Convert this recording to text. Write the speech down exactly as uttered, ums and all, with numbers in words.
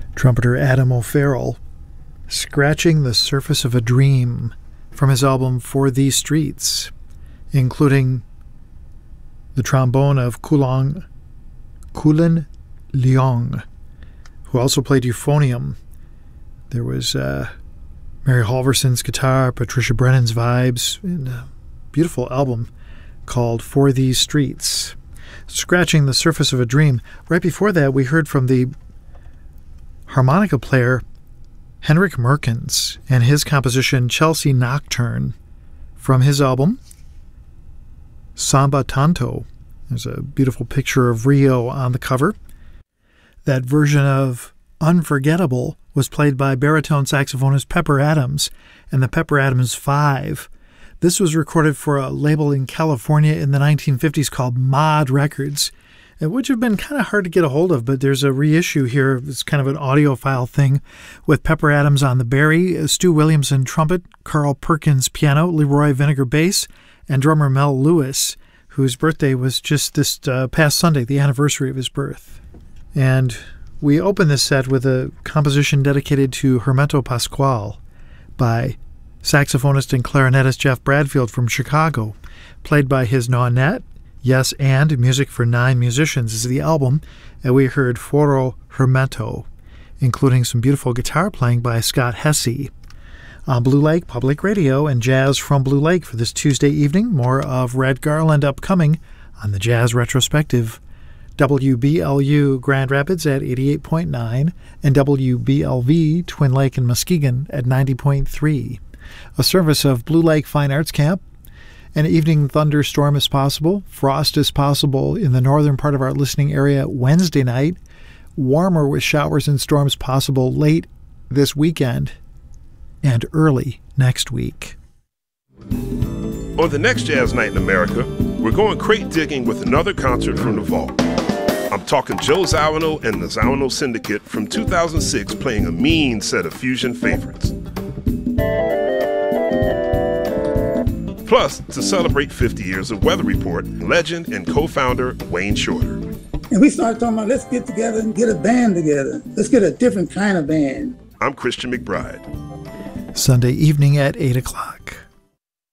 trumpeter Adam O'Farrell, Scratching the Surface of a Dream from his album For These Streets, including the trombone of Kulong, Kulin Leong, who also played euphonium. There was uh, Mary Halverson's guitar, Patricia Brennan's vibes, and a beautiful album called For These Streets. Scratching the Surface of a Dream. Right before that, we heard from the harmonica player Henrik Merkens and his composition Chelsea Nocturne from his album Samba Tanto. There's a beautiful picture of Rio on the cover. That version of Unforgettable was played by baritone saxophonist Pepper Adams and the Pepper Adams Five. This was recorded for a label in California in the nineteen fifties called Mod Records, which have been kind of hard to get a hold of, but there's a reissue here. It's kind of an audiophile thing with Pepper Adams on the bari, Stu Williamson trumpet, Carl Perkins piano, Leroy Vinegar bass, and drummer Mel Lewis, whose birthday was just this uh, past Sunday, the anniversary of his birth. And we open this set with a composition dedicated to Hermeto Pascual by saxophonist and clarinetist Jeff Bradfield from Chicago, played by his Nonet. Yes, and Music for Nine Musicians is the album, and we heard Foro Hermeto, including some beautiful guitar playing by Scott Hesse. On Blue Lake Public Radio and Jazz from Blue Lake for this Tuesday evening, more of Red Garland upcoming on the Jazz Retrospective. W B L U Grand Rapids at eighty-eight point nine and W B L V Twin Lake and Muskegon at ninety point three. A service of Blue Lake Fine Arts Camp. An evening thunderstorm is possible. Frost is possible in the northern part of our listening area Wednesday night. Warmer with showers and storms possible late this weekend and early next week. On the next Jazz Night in America, we're going crate digging with another concert from the vault. I'm talking Joe Zawinul and the Zawinul Syndicate from two thousand six playing a mean set of fusion favorites. Plus, to celebrate fifty years of Weather Report, legend and co-founder Wayne Shorter. And we started talking about, let's get together and get a band together. Let's get a different kind of band. I'm Christian McBride. Sunday evening at eight o'clock.